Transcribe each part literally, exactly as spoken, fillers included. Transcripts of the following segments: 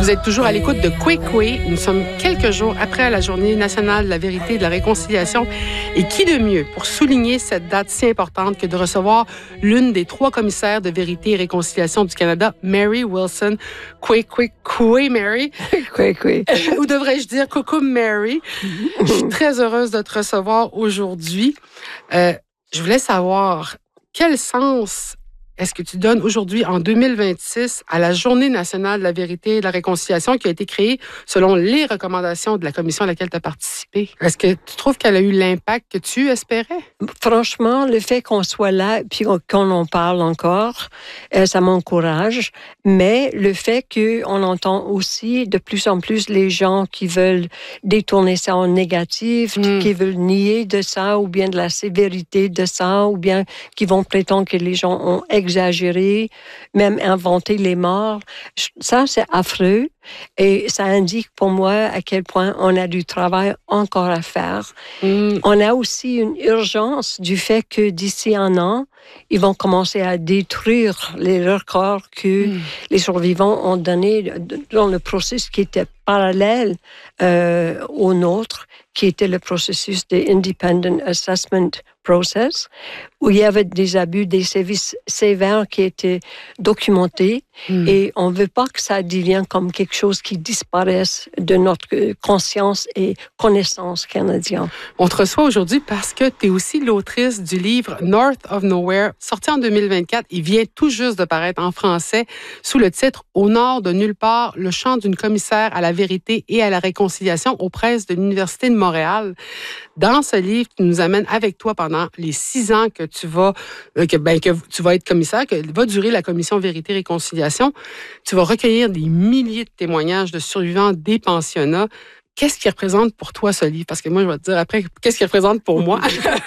Vous êtes toujours à l'écoute de Kwekwe. Nous sommes quelques jours après la Journée nationale de la vérité et de la réconciliation. Et qui de mieux pour souligner cette date si importante que de recevoir l'une des trois commissaires de vérité et réconciliation du Canada, Mary Wilson. Kwekwe, Kwe Mary. Kwekwe. Ou devrais-je dire Coucou Mary. Je suis très heureuse de te recevoir aujourd'hui. Euh, je voulais savoir quel sens est-ce que tu donnes aujourd'hui, en deux mille vingt-six, à la Journée nationale de la vérité et de la réconciliation qui a été créée selon les recommandations de la commission à laquelle tu as participé? Est-ce que tu trouves qu'elle a eu l'impact que tu espérais? Franchement, le fait qu'on soit là puis qu'on en parle encore, euh, ça m'encourage. Mais le fait qu'on entend aussi de plus en plus les gens qui veulent détourner ça en négatif, mm. qui veulent nier de ça ou bien de la sévérité de ça ou bien qui vont prétendre que les gens ont exagéré, même inventé les morts. Ça, c'est affreux et ça indique pour moi à quel point on a du travail encore à faire. Mm. On a aussi une urgence du fait que d'ici un an, ils vont commencer à détruire les records que mm. les survivants ont donnés dans le processus qui était parallèle euh, au nôtre, qui était le processus de Independent Assessment Process, où il y avait des abus, des sévices sévères qui étaient documentés mm. et on ne veut pas que ça devienne comme quelque chose qui disparaisse de notre conscience et connaissance canadienne. On te reçoit aujourd'hui parce que tu es aussi l'autrice du livre North of Nowhere, sorti en deux mille vingt-quatre. Il vient tout juste de paraître en français sous le titre « Au nord de nulle part, le chant d'une commissaire à la vérité et à la réconciliation aux presses de l'Université de Montréal ». Dans ce livre, tu nous amènes avec toi pendant les six ans que tu vas, euh, que, ben, que tu vas être commissaire, que va durer la commission Vérité et Réconciliation. Tu vas recueillir des milliers de témoignages de survivants des pensionnats. Qu'est-ce qui représente pour toi ce livre? Parce que moi, je vais te dire après, qu'est-ce qui représente pour moi?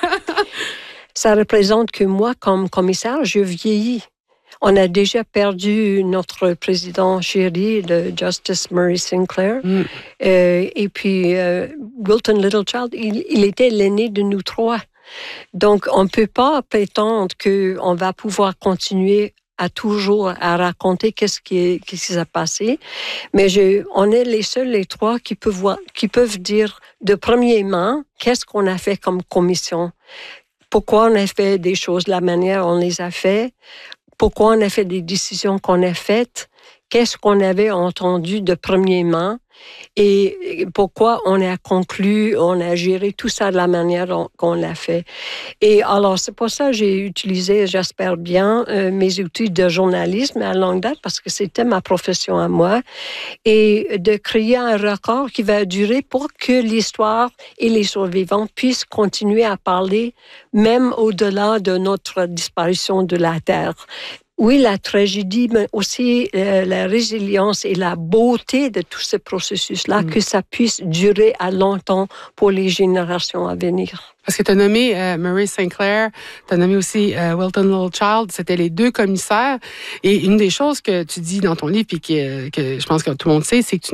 Ça représente que moi, comme commissaire, je vieillis. On a déjà perdu notre président chéri, le Justice Murray Sinclair. Mm. Euh, et puis, euh, Wilton Littlechild, il, il était l'aîné de nous trois. Donc, on ne peut pas prétendre qu'on va pouvoir continuer à toujours à raconter qu'est-ce qui, est, qu'est-ce qui s'est passé. Mais je, on est les seuls, les trois, qui peuvent, voir, qui peuvent dire de premier main qu'est-ce qu'on a fait comme commission. Pourquoi on a fait des choses de la manière dont on les a fait. Pourquoi on a fait des décisions qu'on a faites, qu'est-ce qu'on avait entendu de premier main et pourquoi on a conclu, on a géré tout ça de la manière dont, qu'on l'a fait. Et alors, c'est pour ça que j'ai utilisé, j'espère bien, euh, mes outils de journalisme à longue date parce que c'était ma profession à moi et de créer un record qui va durer pour que l'histoire et les survivants puissent continuer à parler même au-delà de notre disparition de la Terre. Oui, la tragédie, mais aussi euh, la résilience et la beauté de tout ce processus-là, mmh. que ça puisse durer à longtemps pour les générations à venir. Parce que tu as nommé euh, Murray Sinclair, tu as nommé aussi euh, Wilton Littlechild, c'était les deux commissaires. Et une des choses que tu dis dans ton livre, puis que, que je pense que tout le monde sait, c'est que tu